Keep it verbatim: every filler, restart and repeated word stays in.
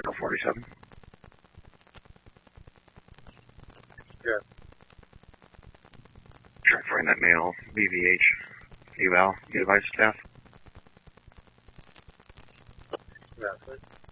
Echo forty-seven. Yeah. Try to find that male B V H eval, device staff. Yeah, please.